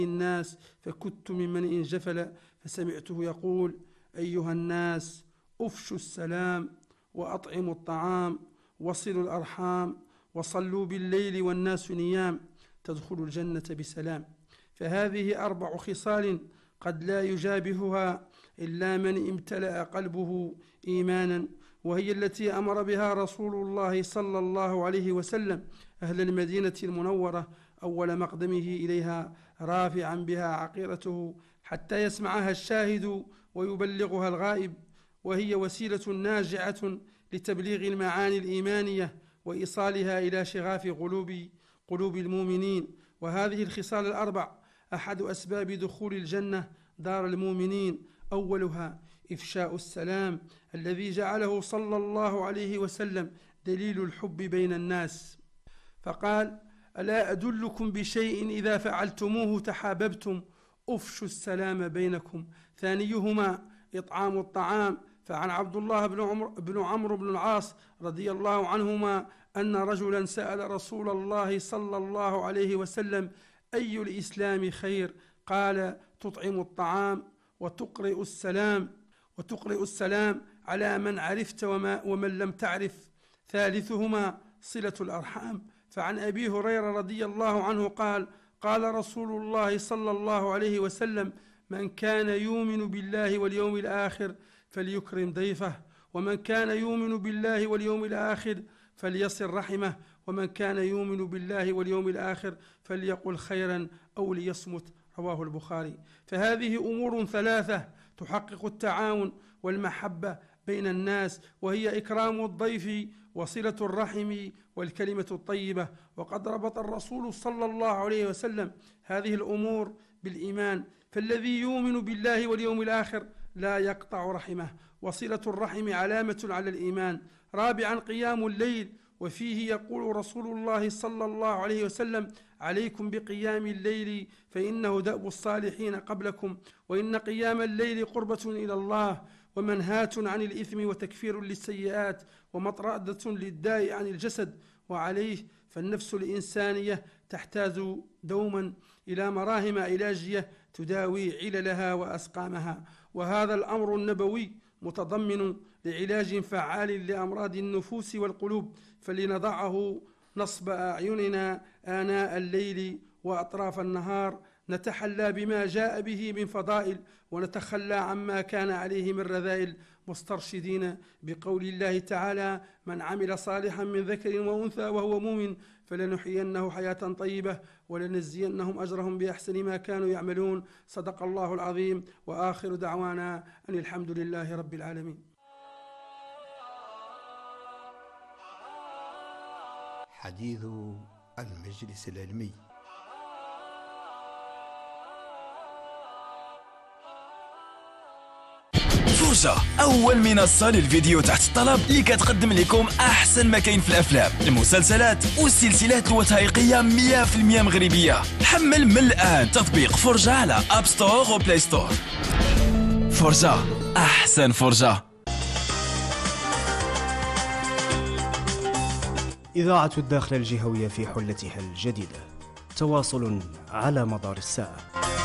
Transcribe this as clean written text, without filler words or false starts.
الناس فكدت ممن انجفل، فسمعته يقول: أيها الناس، أفشوا السلام وأطعموا الطعام وصلوا الأرحام وصلوا بالليل والناس نيام تدخلوا الجنة بسلام. فهذه 4 خصال قد لا يجابهها إلا من امتلأ قلبه إيمانا، وهي التي أمر بها رسول الله صلى الله عليه وسلم أهل المدينة المنورة أول مقدمه إليها، رافعا بها عقيرته حتى يسمعها الشاهد ويبلغها الغائب، وهي وسيلة ناجعة لتبليغ المعاني الإيمانية وإيصالها إلى شغاف قلوب المؤمنين. وهذه الخصال ال4 أحد أسباب دخول الجنة دار المؤمنين، أولها إفشاء السلام الذي جعله صلى الله عليه وسلم دليل الحب بين الناس، فقال: ألا أدلكم بشيء إذا فعلتموه تحاببتم؟ أفشوا السلام بينكم. ثانيهما إطعام الطعام، فعن عبد الله بن عمرو بن العاص رضي الله عنهما أن رجلا سأل رسول الله صلى الله عليه وسلم: أي الإسلام خير؟ قال: تطعم الطعام وتقرئ السلام على من عرفت ومن لم تعرف. ثالثهما صلة الأرحام، فعن أبي هريرة رضي الله عنه قال: قال رسول الله صلى الله عليه وسلم: من كان يؤمن بالله واليوم الآخر فليكرم ضيفه، ومن كان يؤمن بالله واليوم الآخر فليصل رحمه، ومن كان يؤمن بالله واليوم الآخر فليقل خيرا أو ليصمت. رواه البخاري. فهذه أمور 3 تحقق التعاون والمحبة بين الناس، وهي إكرام الضيف وصلة الرحم والكلمة الطيبة. وقد ربط الرسول صلى الله عليه وسلم هذه الأمور بالإيمان، فالذي يؤمن بالله واليوم الآخر لا يقطع رحمه، وصلة الرحم علامة على الإيمان. رابعا قيام الليل، وفيه يقول رسول الله صلى الله عليه وسلم: عليكم بقيام الليل فإنه دأب الصالحين قبلكم، وإن قيام الليل قربة إلى الله ومنهاة عن الإثم وتكفير للسيئات ومطردة للداء عن الجسد. وعليه فالنفس الإنسانية تحتاج دوما إلى مراهم علاجية تداوي عللها وأسقامها، وهذا الأمر النبوي متضمن لعلاج فعال لأمراض النفوس والقلوب، فلنضعه نصب أعيننا آناء الليل وأطراف النهار، نتحلى بما جاء به من فضائل ونتخلى عما كان عليه من رذائل، مسترشدين بقول الله تعالى: من عمل صالحا من ذكر وأنثى وهو مؤمن فلنحيينه حياة طيبة ولنجزينهم أجرهم بأحسن ما كانوا يعملون. صدق الله العظيم، وآخر دعوانا أن الحمد لله رب العالمين. حديث المجلس العلمي. فرجة، أول منصة للفيديو تحت الطلب اللي كتقدم لكم أحسن ما كاين في الأفلام، المسلسلات والسلسلات الوثائقية 100% مغربية. حمل من الآن تطبيق فرجة على أب ستور وبلاي ستور. فرجة، أحسن فرجة. إذاعة الداخل الجهوية في حلتها الجديدة، تواصل على مدار الساعة.